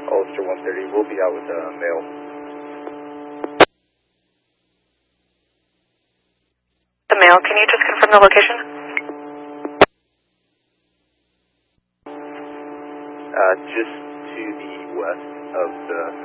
Ulster 130, we'll be out with a mail. The mail, can you just confirm the location? Just to the west of the